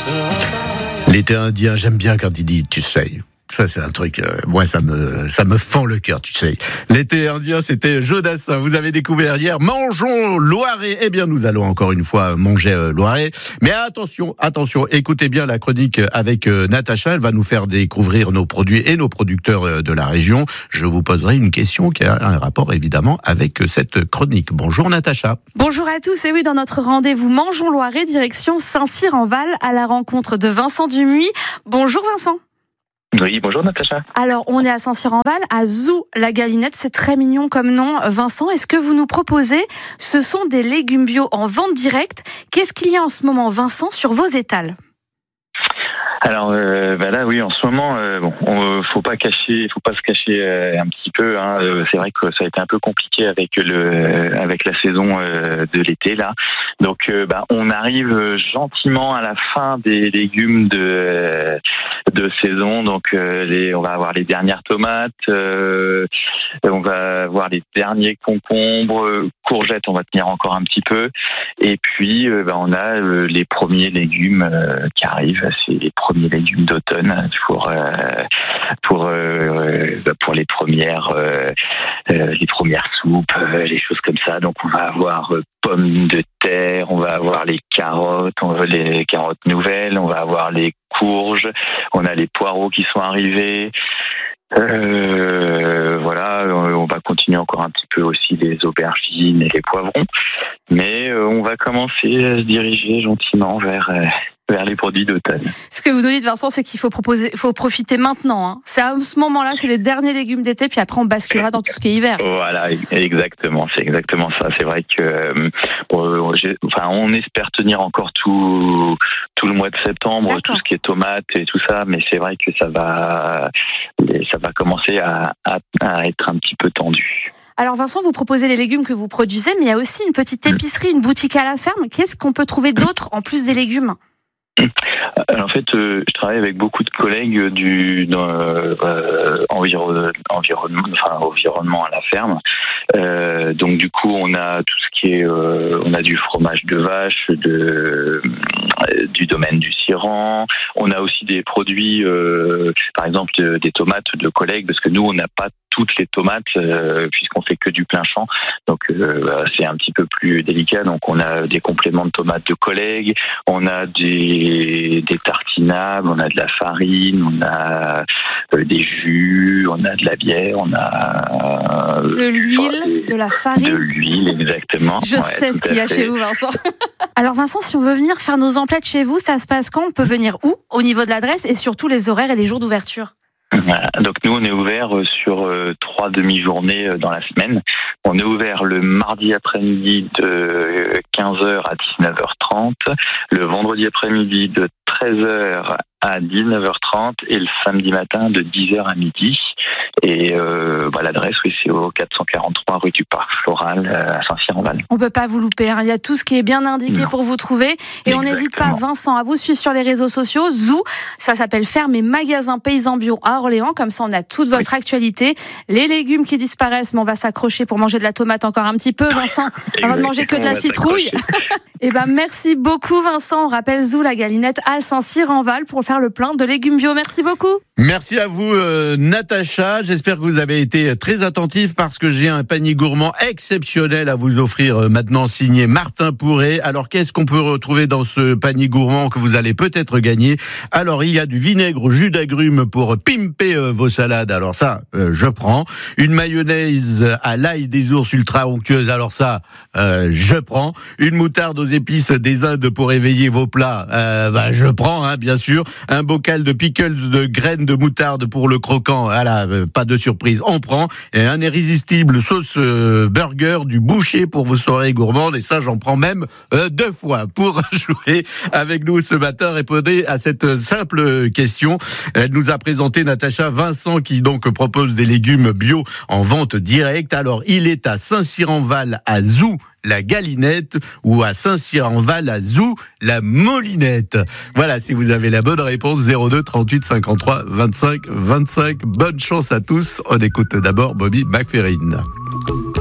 L'été indien, j'aime bien quand il dit tu sais. Ça, c'est un truc, moi, ça me fend le cœur, tu sais. L'été indien, c'était Jodassin. Vous avez découvert hier, mangeons Loiret. Eh bien, nous allons encore une fois manger Loiret. Mais attention, écoutez bien la chronique avec Natacha. Elle va nous faire découvrir nos produits et nos producteurs de la région. Je vous poserai une question qui a un rapport, évidemment, avec cette chronique. Bonjour, Natacha. Bonjour à tous. Et oui, dans notre rendez-vous Mangeons Loiret, direction Saint-Cyr-en-Val, à la rencontre de Vincent Dumuy. Bonjour, Vincent. Oui, bonjour Natacha. Alors, on est à Saint-Cyr-en-Val, à Zou, la Galinette. C'est très mignon comme nom. Vincent, est-ce que vous nous proposez, ce sont des légumes bio en vente directe. Qu'est-ce qu'il y a en ce moment, Vincent, sur vos étals ? Alors là, oui, en ce moment, faut pas se cacher un petit peu. C'est vrai que ça a été un peu compliqué avec la saison de l'été là. Donc, on arrive gentiment à la fin des légumes de saison. Donc, on va avoir les dernières tomates, on va avoir les derniers concombres, courgettes. On va tenir encore un petit peu. Et puis, on a les premiers légumes qui arrivent. C'est les premiers légumes d'automne pour les premières soupes, les choses comme ça. Donc on va avoir pommes de terre, on va avoir les carottes, les carottes nouvelles, on va avoir les courges, on a les poireaux qui sont arrivés. On va continuer encore un petit peu aussi les aubergines et les poivrons, mais on va commencer à se diriger gentiment vers les produits d'automne. Ce que vous nous dites, Vincent, c'est qu'il faut profiter maintenant. C'est à ce moment-là, c'est les derniers légumes d'été, puis après on basculera dans tout ce qui est hiver. Voilà, exactement, c'est exactement ça. C'est vrai que on espère tenir encore tout le mois de septembre, D'accord. Tout ce qui est tomates et tout ça, mais c'est vrai que ça va commencer à être un petit peu tendu. Alors Vincent, vous proposez les légumes que vous produisez, mais il y a aussi une petite épicerie, une boutique à la ferme. Qu'est-ce qu'on peut trouver d'autre en plus des légumes ? Alors, en fait, je travaille avec beaucoup de collègues environnement à la ferme. Donc du coup, on a tout ce qui est, on a du fromage de vache, du domaine du Siran. On a aussi des produits, par exemple des tomates de collègues, parce que nous, on n'a pas toutes les tomates puisqu'on fait que du plein champ, donc c'est un petit peu plus délicat. Donc on a des compléments de tomates de collègues, on a des tartinables, on a de la farine, on a des jus, on a de la bière, on a de l'huile, de la farine. De l'huile, exactement. Je sais ce qu'il y a chez vous, Vincent. Alors Vincent, si on veut venir faire nos emplettes chez vous, ça se passe quand ? On peut venir où ? Au niveau de l'adresse et surtout les horaires et les jours d'ouverture. Voilà. Donc nous on est ouvert sur 3 demi-journées dans la semaine. On est ouvert le mardi après-midi de 15h à 19h30, le vendredi après-midi de 13h à 19h30 et le samedi matin de 10h à midi. Et l'adresse, oui, c'est au 443 rue du Parc Floral à Saint-Cyr-en-Val. On peut pas vous louper, Il y a tout ce qui est bien indiqué pour vous trouver. Et on n'hésite pas, Vincent, à vous suivre sur les réseaux sociaux. Zou, ça s'appelle Ferme et Magasin Paysan Bio à Orléans. Comme ça, on a toute votre actualité. Les légumes qui disparaissent, mais on va s'accrocher pour manger de la tomate encore un petit peu, Vincent. Avant de manger que de la citrouille. Merci beaucoup, Vincent. On rappelle Zou, la Galinette à Saint-Cyr-en-Val pour faire le plein de légumes bio. Merci beaucoup. Merci à vous, Natacha. J'espère que vous avez été très attentifs parce que j'ai un panier gourmand exceptionnel à vous offrir maintenant, signé Martin Pourret. Alors, qu'est-ce qu'on peut retrouver dans ce panier gourmand que vous allez peut-être gagner ? Alors, il y a du vinaigre au jus d'agrumes pour pimper vos salades. Alors ça, je prends. Une mayonnaise à l'ail des ours ultra onctueuse. Alors ça, je prends. Une moutarde aux épices des Indes pour éveiller vos plats. Je prends, bien sûr. Un bocal de pickles de graines de moutarde pour le croquant. Voilà, pas de surprise, on prend. Et un irrésistible sauce burger du boucher pour vos soirées gourmandes. Et ça, j'en prends même 2 fois. Pour jouer avec nous ce matin, répondez à cette simple question. Elle nous a présenté Natacha Vincent qui donc propose des légumes bio en vente directe. Alors, il est à Saint-Cyr-en-Val à Zou, la Galinette, ou à Saint-Cyr-en-Val à Zou, la Molinette. Voilà, si vous avez la bonne réponse, 02 38 53 25 25. Bonne chance à tous. On écoute d'abord Bobby McFerrin.